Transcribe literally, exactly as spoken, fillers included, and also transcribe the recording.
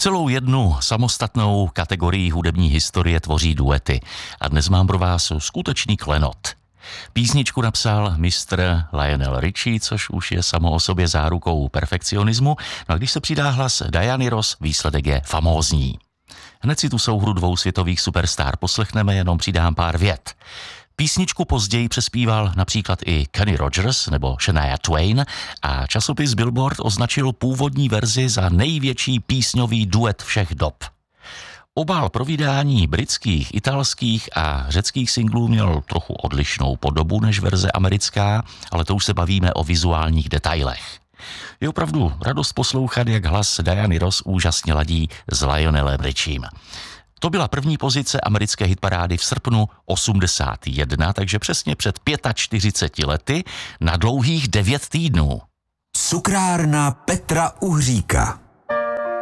Celou jednu samostatnou kategorii hudební historie tvoří duety. A dnes mám pro vás skutečný klenot. Písničku napsal mistr Lionel Richie, což už je samo o sobě zárukou perfekcionismu. No a když se přidá hlas Diany Ross, výsledek je famózní. Hned si tu souhru dvou světových superstar poslechneme, jenom přidám pár vět. Písničku později přespíval například i Kenny Rogers nebo Shania Twain a časopis Billboard označil původní verzi za největší písňový duet všech dob. Obal pro vydání britských, italských a řeckých singlů měl trochu odlišnou podobu než verze americká, ale to už se bavíme o vizuálních detailech. Je opravdu radost poslouchat, jak hlas Diany Ross úžasně ladí s Lionelem Richiem. To byla první pozice americké hitparády v srpnu osmdesát jedna, takže přesně před čtyřiceti pěti lety na dlouhých devět týdnů. Cukrárna Petra Uhříka.